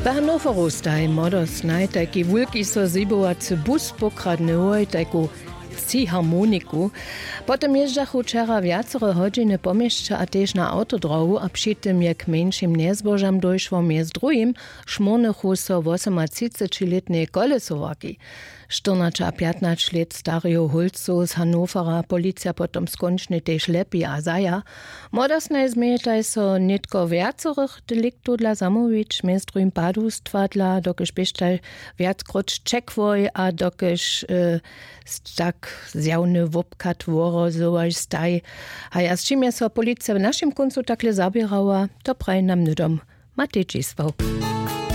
Hannoveru staj modosnaj, taki wulki so zibovacy bus pokradnęły, taką harmoniku. Potem jeżdżachu wczera wiacore godziny po mieście, a też na autodrogu, a przy tym jak mniejszym niezbożam doszło między drugim szmornychu so 38-letnie kolesowaki. 14 a 15 let starého hulcu z Hannovera policja potom skončne tež lepi a zaja. Modosne zmietaj so nitko viacerých deliktów dla zamovič, między drugim padustwa dla, dokež beštaj viackrotč čekvoj a dokež tak zjavny wopkat worozovaj staj. A ja z čim je so policja w naszym końcu takle zabierała, to praj nam nudom Matej Čiswał.